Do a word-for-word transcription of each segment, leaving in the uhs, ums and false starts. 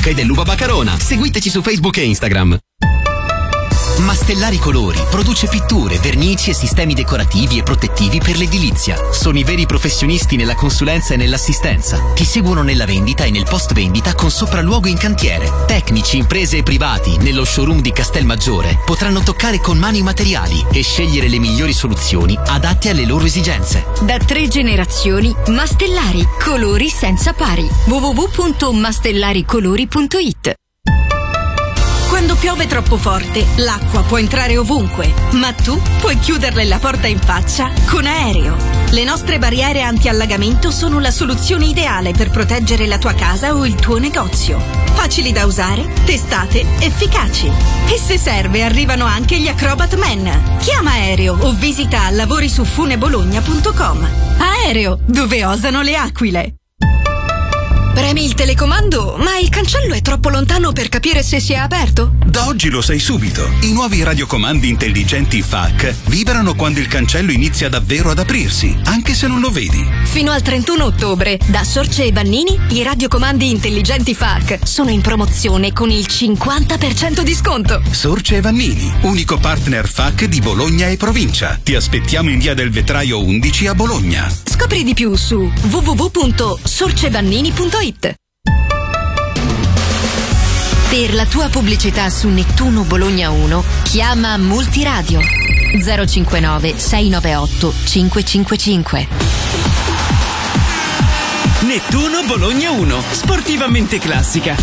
Bacca e dell'uva Baccarona. Seguiteci su Facebook e Instagram. Mastellari Colori produce pitture, vernici e sistemi decorativi e protettivi per l'edilizia. Sono i veri professionisti nella consulenza e nell'assistenza. Ti seguono nella vendita e nel post vendita con sopralluogo in cantiere. Tecnici, imprese e privati nello showroom di Castelmaggiore potranno toccare con mano i materiali e scegliere le migliori soluzioni adatte alle loro esigenze. Da tre generazioni, Mastellari Colori senza pari. w w w punto mastellaricolori punto i t. Quando piove troppo forte, l'acqua può entrare ovunque, ma tu puoi chiuderle la porta in faccia con Aereo. Le nostre barriere anti-allagamento sono la soluzione ideale per proteggere la tua casa o il tuo negozio. Facili da usare, testate, efficaci. E se serve, arrivano anche gli Acrobat Man. Chiama Aereo o visita lavorisufunebologna punto com. Aereo, dove osano le aquile. Premi il telecomando, ma il cancello è troppo lontano per capire se si è aperto? Da oggi lo sai subito. I nuovi radiocomandi intelligenti F A C vibrano quando il cancello inizia davvero ad aprirsi, anche se non lo vedi. Fino al trentuno ottobre, da Sorce e Vannini, i radiocomandi intelligenti F A C sono in promozione con il cinquanta per cento di sconto. Sorce e Vannini, unico partner F A C di Bologna e provincia. Ti aspettiamo in via del Vetraio undici a Bologna. Scopri di più su w w w punto sorcevannini punto i t. Per la tua pubblicità su Nettuno Bologna uno, chiama Multiradio zero cinquantanove sei nove otto cinque cinque cinque. Nettuno Bologna uno, sportivamente classica.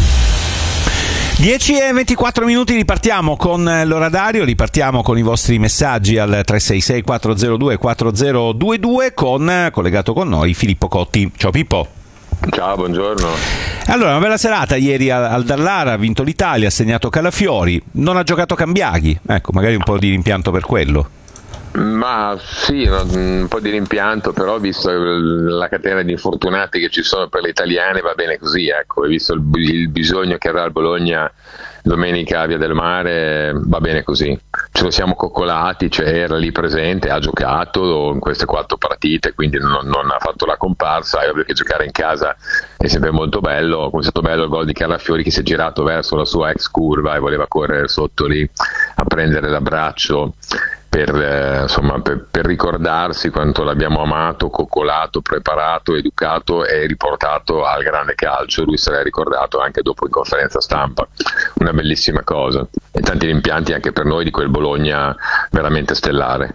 dieci e ventiquattro minuti, ripartiamo con l'orario, ripartiamo con i vostri messaggi al tre sei sei quattro zero due quattro zero due due con, collegato con noi, Filippo Cotti. Ciao Pippo. Ciao, buongiorno. Allora, una bella serata ieri al, al Dallara, ha vinto l'Italia, ha segnato Calafiori, non ha giocato Cambiaghi, ecco, magari un po' di rimpianto per quello. Ma sì, un po' di rimpianto, però visto la catena di infortunati che ci sono per le italiane va bene così, ecco, e visto il, il bisogno che avrà il Bologna domenica a Via del Mare va bene così. Ce lo siamo coccolati, cioè era lì presente, ha giocato in queste quattro partite, quindi non, non ha fatto la comparsa. È ovvio che giocare in casa è sempre molto bello, come è stato bello il gol di Calafiori che si è girato verso la sua ex curva e voleva correre sotto lì a prendere l'abbraccio per, eh, insomma, per, per ricordarsi quanto l'abbiamo amato, coccolato, preparato, educato e riportato al grande calcio. Lui se l'è ricordato anche dopo in conferenza stampa, una bellissima cosa, e tanti rimpianti anche per noi di quel Bologna veramente stellare.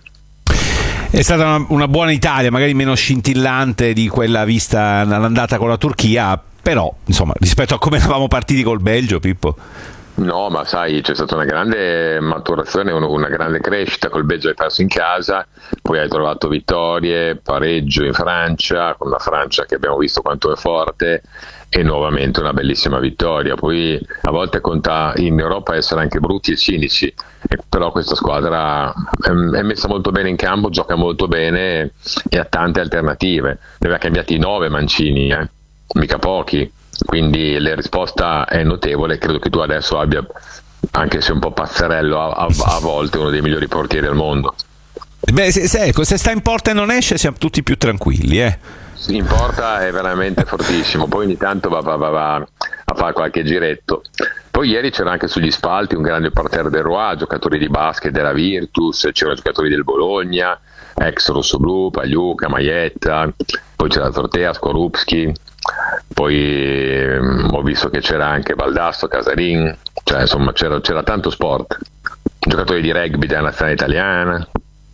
È stata una, una buona Italia, magari meno scintillante di quella vista all'andata con la Turchia, però insomma rispetto a come eravamo partiti col Belgio, Pippo. No, ma sai, c'è stata una grande maturazione, una grande crescita. Col Belgio hai perso in casa, poi hai trovato vittorie, pareggio in Francia, con la Francia che abbiamo visto quanto è forte, e nuovamente una bellissima vittoria. Poi a volte conta in Europa essere anche brutti e cinici, però questa squadra è messa molto bene in campo, gioca molto bene e ha tante alternative. Ne aveva cambiati nove Mancini, eh? mica pochi. Quindi la risposta è notevole. Credo che tu adesso abbia, anche se un po' pazzerello a, a, a volte, uno dei migliori portieri al mondo. Beh, se, se, ecco, se sta in porta e non esce siamo tutti più tranquilli, eh. In porta è veramente fortissimo, poi ogni tanto va, va, va, va a fare qualche giretto. Poi ieri c'era anche sugli spalti un grande portiere del Roy, giocatori di basket della Virtus, c'erano giocatori del Bologna, ex rossoblu, Pagliuca, Maietta, poi c'era Zortea, Skorupski, poi eh, ho visto che c'era anche Baldasso, Casarin, cioè insomma c'era, c'era tanto sport, giocatori di rugby della nazionale italiana.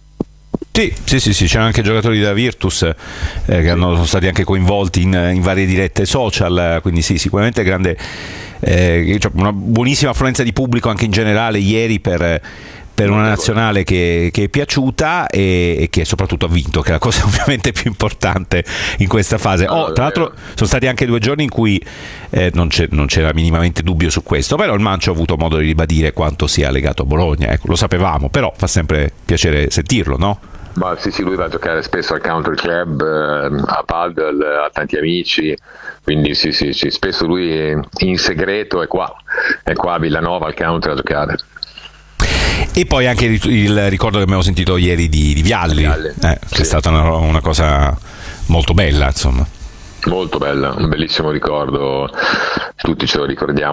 Sì, sì, sì, sì, c'erano anche giocatori della Virtus eh, che hanno, sono stati anche coinvolti in, in varie dirette social, quindi sì, sicuramente grande, eh, cioè una buonissima affluenza di pubblico anche in generale ieri per, per una nazionale che, che è piaciuta e, e che soprattutto ha vinto, che è la cosa ovviamente più importante in questa fase. Oh, tra l'altro sono stati anche due giorni in cui eh, non, c'è, non c'era minimamente dubbio su questo, però il Mancio ha avuto modo di ribadire quanto sia legato a Bologna, ecco, lo sapevamo, però fa sempre piacere sentirlo, no? Ma sì, sì, lui va a giocare spesso al country club, eh, a paddle, ha tanti amici, quindi sì, sì, sì, spesso lui è in segreto è qua, è qua a Villanova al country a giocare. E poi anche il, il ricordo che abbiamo sentito ieri di, di Vialli, Vialli. Eh, sì. Che è stata una, una cosa molto bella, insomma. Molto bella, un bellissimo ricordo, tutti ce lo ricordiamo.